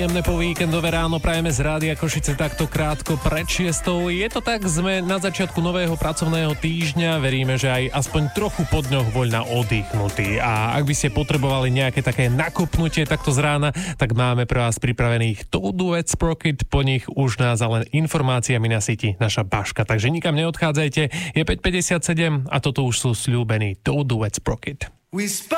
Príjemné po víkendové ráno prajeme z Rádia Košice takto krátko pred 6. Je to tak, sme na začiatku nového pracovného týždňa, veríme, že aj aspoň trochu po dňoch voľna oddychnutí. A ak by ste potrebovali nejaké také nakopnutie takto z rána, tak máme pre vás pripravených Duet Sprocket, po nich už nás len informáciami nasytí naša Baška. Takže nikam neodchádzajte, je 5:57 a toto už sú sľúbení Duet Sprocket.